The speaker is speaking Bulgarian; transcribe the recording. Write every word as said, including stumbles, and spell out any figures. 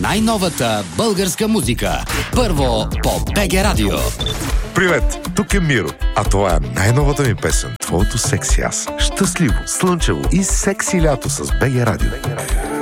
най-новата българска музика. Първо по БГ Радио. Привет, тук е Миро, а това е най-новата ми песен. Твоето секси аз. Щастливо, слънчево и секси лято с БГ Радио.